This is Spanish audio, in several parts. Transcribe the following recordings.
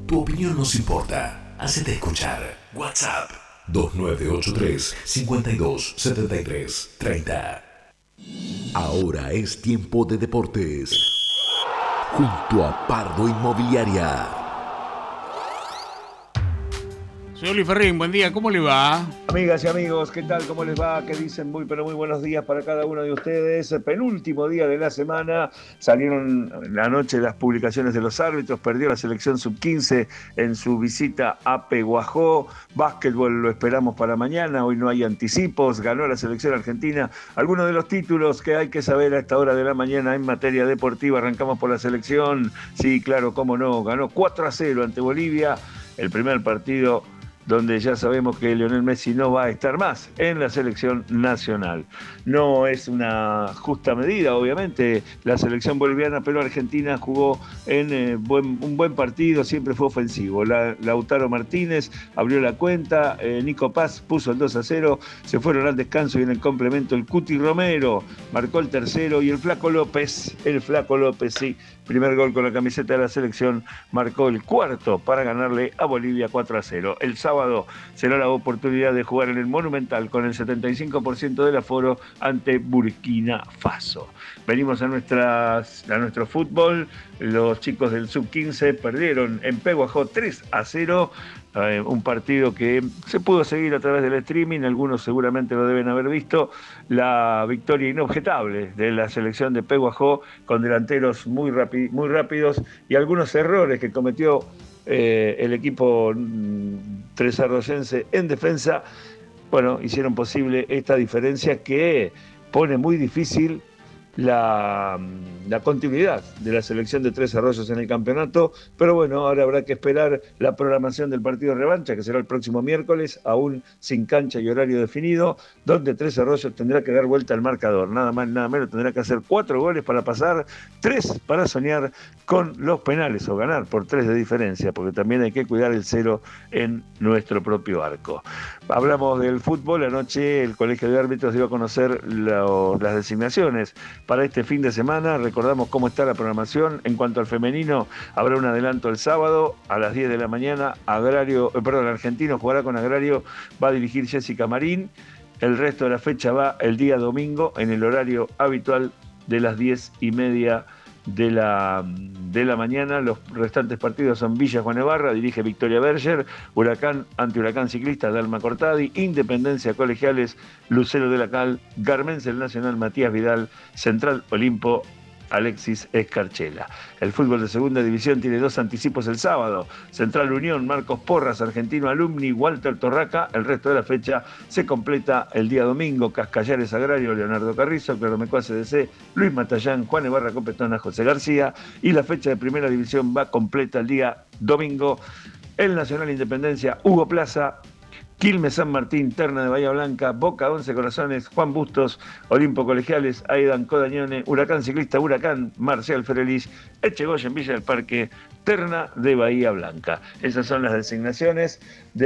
Tu opinión nos importa. Hacete escuchar. WhatsApp 2983 5273 30. Ahora es tiempo de deportes. Junto a Pardo Inmobiliaria. Señor Luis Ferrín, buen día, ¿cómo le va? Amigas y amigos, ¿qué tal? ¿Cómo les va? ¿Qué dicen? Muy buenos días para cada uno de ustedes. Penúltimo día de la semana. Salieron la noche las publicaciones de los árbitros. Perdió la selección sub-15 en su visita a Peguajó. Básquetbol lo esperamos para mañana. Hoy no hay anticipos. Ganó la selección argentina. Algunos de los títulos que hay que saber a esta hora de la mañana en materia deportiva. Arrancamos por la selección. Sí, claro, cómo no. Ganó 4-0 ante Bolivia. El primer partido donde ya sabemos que Lionel Messi no va a estar más en la selección nacional. No es una justa medida, obviamente, la selección boliviana, pero Argentina jugó en un buen partido, siempre fue ofensivo. Lautaro Martínez abrió la cuenta, Nico Paz puso el 2-0, se fueron al descanso y en el complemento el Cuti Romero marcó el tercero y el Flaco López, sí, primer gol con la camiseta de la selección, marcó el cuarto para ganarle a Bolivia 4-0. El sábado será la oportunidad de jugar en el Monumental con el 75% del aforo ante Burkina Faso. Venimos a nuestro fútbol. Los chicos del Sub-15 perdieron en Peguajó 3-0. Un partido que se pudo seguir a través del streaming, algunos seguramente lo deben haber visto, la victoria inobjetable de la selección de Peguajó con delanteros muy rápidos y algunos errores que cometió el equipo tresarroyense en defensa, bueno, hicieron posible esta diferencia que pone muy difícil la continuidad de la selección de Tres Arroyos en el campeonato, pero bueno, ahora habrá que esperar la programación del partido de revancha, que será el próximo miércoles, aún sin cancha y horario definido, donde Tres Arroyos tendrá que dar vuelta al marcador, nada más, nada menos, tendrá que hacer 4 goles para pasar, 3 para soñar con los penales, o ganar por 3 de diferencia, porque también hay que cuidar el 0 en nuestro propio arco. Hablamos del fútbol, anoche el Colegio de Árbitros dio a conocer las designaciones para este fin de semana. Recordamos cómo está la programación. En cuanto al femenino, habrá un adelanto el sábado a las 10 de la mañana. Argentino jugará con Agrario, va a dirigir Jessica Marín. El resto de la fecha va el día domingo en el horario habitual de las 10:30 de la mañana. Los restantes partidos son Villa Juan Evarra, dirige Victoria Berger, Huracán ante Huracán Ciclista, Dalma Cortadi, Independencia Colegiales, Lucero de la Cal, Garmense el Nacional, Matías Vidal, Central Olimpo, Alexis Escarchela. El fútbol de segunda división tiene 2 anticipos el sábado. Central Unión, Marcos Porras, Argentino Alumni, Walter Torraca. El resto de la fecha se completa el día domingo. Cascallares Agrario, Leonardo Carrizo, Cloromecó ACDC, Luis Matallán, Juan Evarra Copetona, José García. Y la fecha de primera división va completa el día domingo. El Nacional Independencia, Hugo Plaza, Quilmes San Martín, Terna de Bahía Blanca, Boca 11 Corazones, Juan Bustos, Olimpo Colegiales, Aidan Codañone, Huracán Ciclista, Huracán, Marcial Ferelis, Echegoyen, Villa del Parque, Terna de Bahía Blanca. Esas son las designaciones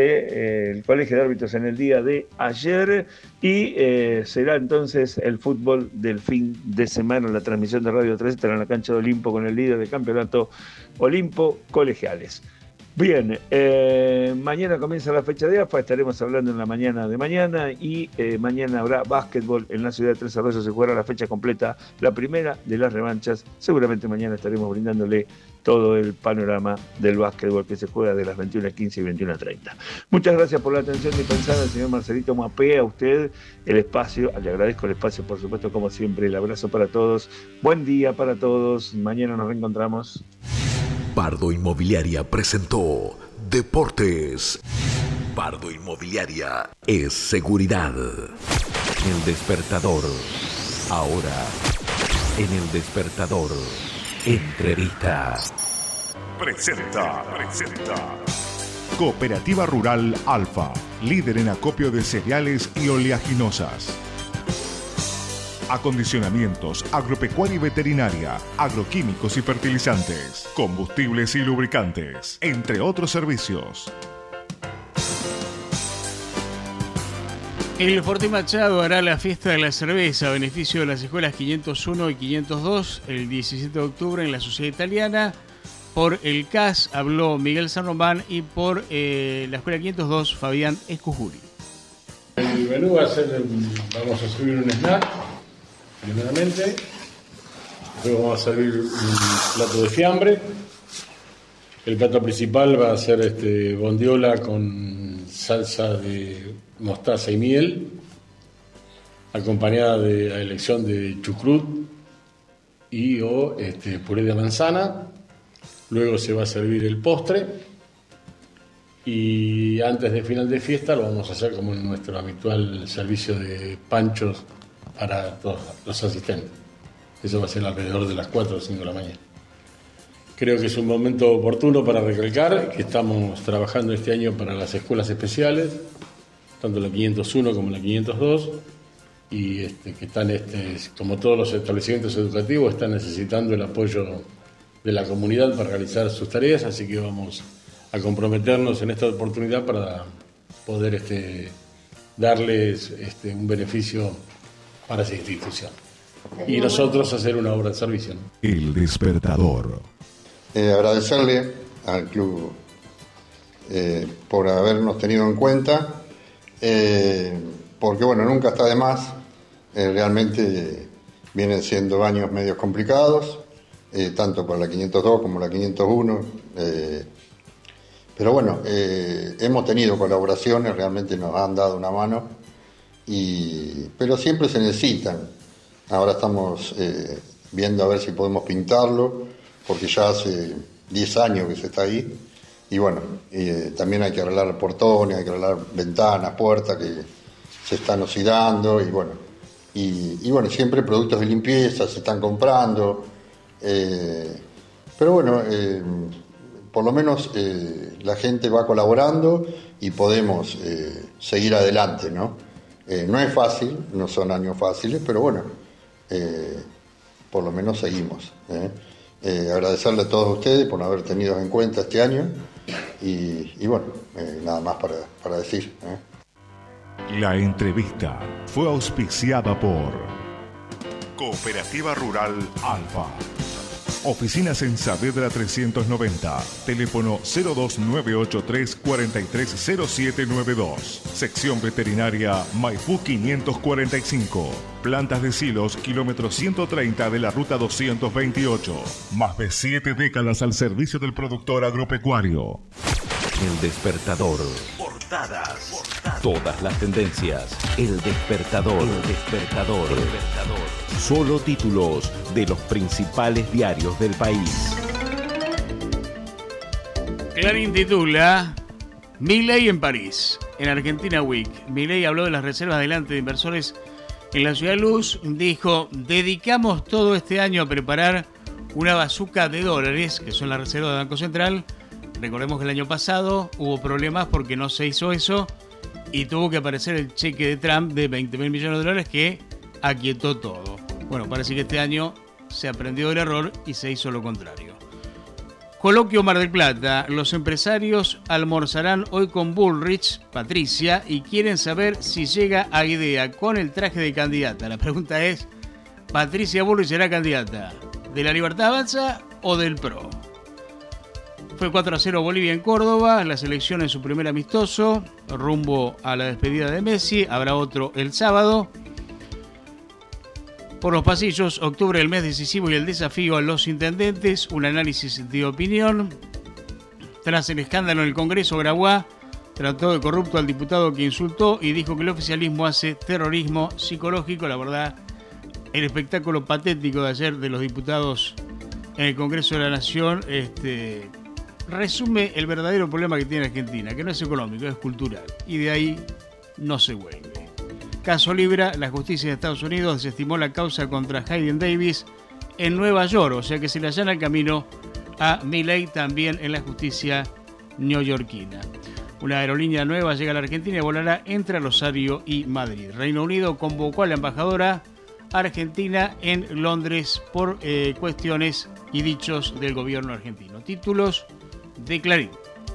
del Colegio de Árbitros en el día de ayer y será entonces el fútbol del fin de semana. La transmisión de Radio 3 estará en la cancha de Olimpo con el líder del campeonato, Olimpo Colegiales. Bien, mañana comienza la fecha de AFA, estaremos hablando en la mañana de mañana y mañana habrá básquetbol en la ciudad de Tres Arroyos, se jugará la fecha completa, la primera de las revanchas. Seguramente mañana estaremos brindándole todo el panorama del básquetbol que se juega de las 21:15 y 21:30. Muchas gracias por la atención dispensada al señor Marcelito Mapé, a usted el espacio, le agradezco el espacio por supuesto como siempre, el abrazo para todos, buen día para todos, mañana nos reencontramos. Pardo Inmobiliaria presentó Deportes. Pardo Inmobiliaria es seguridad. El despertador. Ahora, en el despertador, entrevista. Presenta. Cooperativa Rural Alfa, líder en acopio de cereales y oleaginosas. Acondicionamientos, agropecuaria y veterinaria, agroquímicos y fertilizantes, combustibles y lubricantes, entre otros servicios. El Fortín Machado hará la fiesta de la cerveza a beneficio de las escuelas 501 y 502 el 17 de octubre en la Sociedad Italiana. Por el CAS habló Miguel San Román y por la Escuela 502 Fabián Escujuri. El menú va a ser, vamos a servir un snack, primeramente. Luego vamos a servir un plato de fiambre. El plato principal va a ser bondiola con salsa de mostaza y miel, acompañada de a elección de chucrut y o puré de manzana. Luego se va a servir el postre y antes de final de fiesta lo vamos a hacer como en nuestro habitual servicio de panchos para todos los asistentes. Eso va a ser alrededor de las 4 o 5 de la mañana. Creo que es un momento oportuno para recalcar que estamos trabajando este año para las escuelas especiales, tanto la 501 como la 502, y que están, como todos los establecimientos educativos, están necesitando el apoyo de la comunidad para realizar sus tareas, así que vamos a comprometernos en esta oportunidad para poder darles un beneficio para esa institución. Y nosotros hacer una obra de servicio, ¿no? El Despertador. Agradecerle al club por habernos tenido en cuenta, porque bueno, nunca está de más. Realmente vienen siendo años medios complicados, tanto para la 502 como la 501, pero bueno, hemos tenido colaboraciones, realmente nos han dado una mano, pero siempre se necesitan. Ahora estamos viendo a ver si podemos pintarlo, porque ya hace 10 años que se está ahí, y bueno, también hay que arreglar portones, hay que arreglar ventanas, puertas que se están oxidando, y bueno, siempre productos de limpieza se están comprando, pero bueno, por lo menos la gente va colaborando y podemos seguir adelante, ¿no? No es fácil, no son años fáciles, pero bueno, por lo menos seguimos. Agradecerle a todos ustedes por haber tenido en cuenta este año y bueno, nada más para decir. La entrevista fue auspiciada por Cooperativa Rural Alfa. Oficinas en Saavedra 390, teléfono 02983-430792, sección veterinaria Maipú 545, plantas de silos, kilómetro 130 de la ruta 228, más de 7 décadas al servicio del productor agropecuario. El Despertador. Portadas. Todas las tendencias. El Despertador. El Despertador. Solo títulos de los principales diarios del país. Clarín titula Milei en París, en Argentina Week. Milei habló de las reservas delante de inversores en la Ciudad Luz. Dijo, dedicamos todo este año a preparar una bazuca de dólares, que son las reservas del Banco Central. Recordemos que el año pasado hubo problemas porque no se hizo eso y tuvo que aparecer el cheque de Trump de 20.000 millones de dólares que aquietó todo. Bueno, parece que este año se aprendió del error y se hizo lo contrario. Coloquio Mar del Plata. Los empresarios almorzarán hoy con Bullrich, Patricia, y quieren saber si llega a idea con el traje de candidata. La pregunta es, ¿Patricia Bullrich será candidata de la Libertad Avanza o del PRO? Fue 4-0 Bolivia en Córdoba, la selección en su primer amistoso, rumbo a la despedida de Messi. Habrá otro el sábado. Por los pasillos, octubre el mes decisivo y el desafío a los intendentes, un análisis de opinión. Tras el escándalo en el Congreso, Grabois trató de corrupto al diputado que insultó y dijo que el oficialismo hace terrorismo psicológico. La verdad, el espectáculo patético de ayer de los diputados en el Congreso de la Nación resume el verdadero problema que tiene Argentina, que no es económico, es cultural, y de ahí no se vuelve. Caso Libra, la justicia de Estados Unidos desestimó la causa contra Hayden Davis en Nueva York, o sea que se le allana el camino a Milei también en la justicia neoyorquina. Una aerolínea nueva llega a la Argentina y volará entre Rosario y Madrid. Reino Unido convocó a la embajadora argentina en Londres por cuestiones y dichos del gobierno argentino. Títulos de Clarín.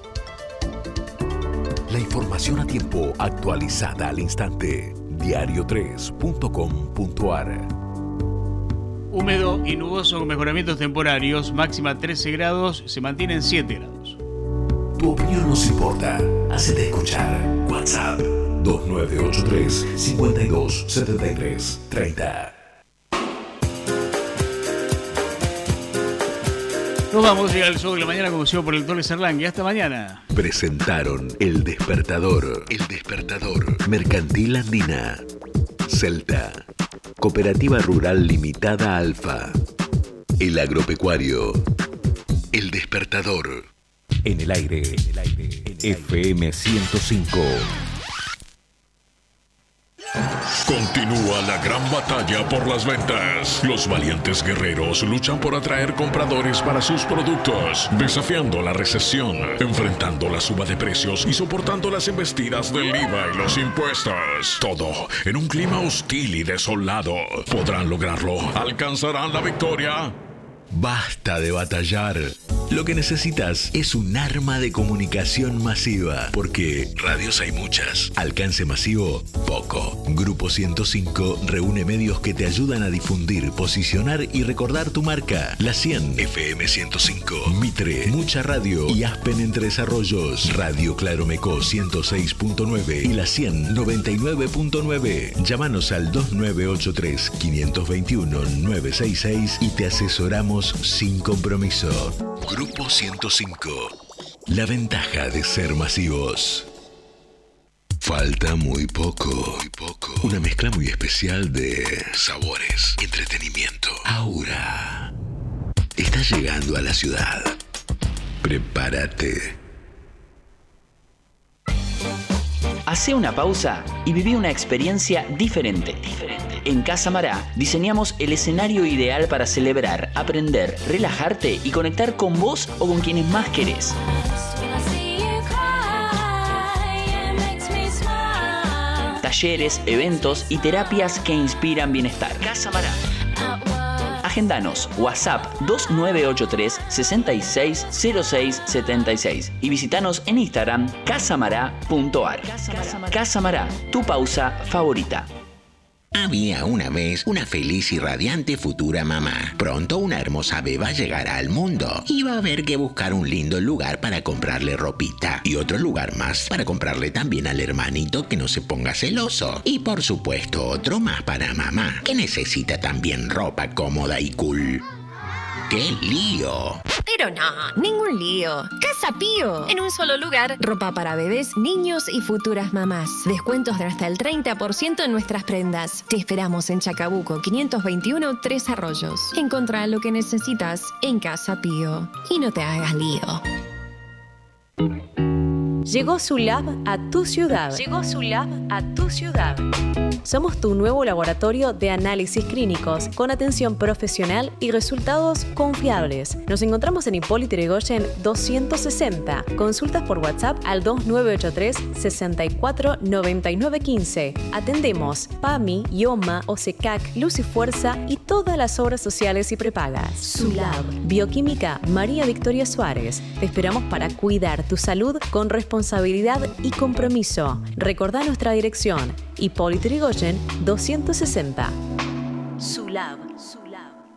La información a tiempo, actualizada al instante. Diario3.com.ar. húmedo y nuboso con mejoramientos temporarios, máxima 13 grados, se mantiene en 7 grados. Tu opinión nos importa. Hacete escuchar. WhatsApp 2983 52 73 30. Nos vamos a llegar al show de la mañana conducido por el Dole Serlangui. Hasta mañana. Presentaron El Despertador. El Despertador. Mercantil Andina. Celta. Cooperativa Rural Limitada Alfa. El Agropecuario. El Despertador. En el aire. FM 105. Continúa la gran batalla por las ventas. Los valientes guerreros luchan por atraer compradores para sus productos, desafiando la recesión, enfrentando la suba de precios y soportando las embestidas del IVA y los impuestos. Todo en un clima hostil y desolado. ¿Podrán lograrlo? ¿Alcanzarán la victoria? Basta de batallar. Lo que necesitas es un arma de comunicación masiva, porque radios hay muchas, alcance masivo, poco. Grupo 105 reúne medios que te ayudan a difundir, posicionar y recordar tu marca. La 100, FM 105, Mitre, Mucha Radio y Aspen Entre Desarrollos, Radio Claromecó 106.9 y La 100 99.9. Llámanos al 2983 521 966 y te asesoramos sin compromiso. Grupo 105. La ventaja de ser masivos. Falta muy poco. Una mezcla muy especial de sabores, entretenimiento, aura. Está llegando a la ciudad. Prepárate. Hacé una pausa y viví una experiencia diferente. En Casa Mará diseñamos el escenario ideal para celebrar, aprender, relajarte y conectar con vos o con quienes más querés. Talleres, eventos y terapias que inspiran bienestar. Casa Mará. Agendanos, WhatsApp 2983 660676 y visitanos en Instagram casamará.ar. Casa Mará, tu pausa favorita. Había una vez una feliz y radiante futura mamá. Pronto una hermosa beba llegará al mundo. Iba a haber que buscar un lindo lugar para comprarle ropita. Y otro lugar más para comprarle también al hermanito que no se ponga celoso. Y por supuesto otro más para mamá, que necesita también ropa cómoda y cool. ¡Qué lío! Pero no, ningún lío. Casa Pío. En un solo lugar, ropa para bebés, niños y futuras mamás. Descuentos de hasta el 30% en nuestras prendas. Te esperamos en Chacabuco 521 Tres Arroyos. Encontrá lo que necesitas en Casa Pío. Y no te hagas lío. Llegó Sulab a tu ciudad. Somos tu nuevo laboratorio de análisis clínicos con atención profesional y resultados confiables. Nos encontramos en Hipólito Yrigoyen 260. Consultas por WhatsApp al 2983 64 99 15. Atendemos PAMI, IOMA, OSECAC, Luz y Fuerza y todas las obras sociales y prepagas. Sulab. Bioquímica María Victoria Suárez. Te esperamos para cuidar tu salud con responsabilidad y compromiso. Recordá nuestra dirección: Hipólito Yrigoyen 260. Sulab.